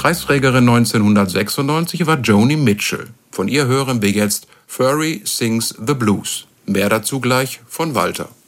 Preisträgerin 1996 war Joni Mitchell. Von ihr hören wir jetzt Furry Sings the Blues. Mehr dazu gleich von Walter.